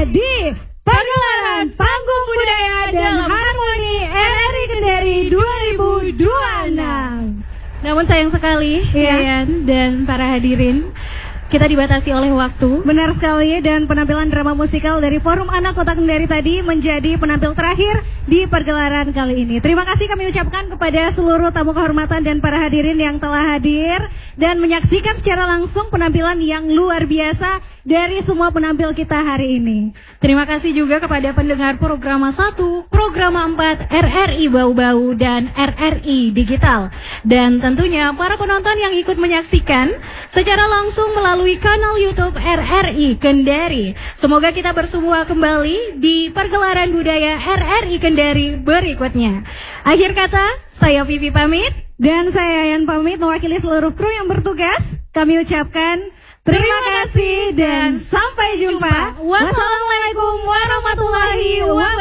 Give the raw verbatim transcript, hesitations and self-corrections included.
di Pagelaran Panggung Budaya dan Harmoni R R I Kendari dua ribu dua puluh enam. Namun sayang sekali, ya. Yayan dan para hadirin, kita dibatasi oleh waktu. Benar sekali, dan penampilan drama musikal dari Forum Anak Kota Kendari tadi menjadi penampil terakhir di pergelaran kali ini. Terima kasih kami ucapkan kepada seluruh tamu kehormatan dan para hadirin yang telah hadir dan menyaksikan secara langsung penampilan yang luar biasa dari semua penampil kita hari ini. Terima kasih juga kepada pendengar Programa satu, Programa empat, R R I Bau-Bau, dan R R I Digital. Dan tentunya para penonton yang ikut menyaksikan secara langsung melalui kanal YouTube R R I Kendari. Semoga kita bersua kembali di pergelaran budaya R R I Kendari berikutnya. Akhir kata, saya Vivi pamit. Dan saya Yayan pamit mewakili seluruh kru yang bertugas. Kami ucapkan terima kasih dan sampai jumpa. Wassalamualaikum warahmatullahi wabarakatuh.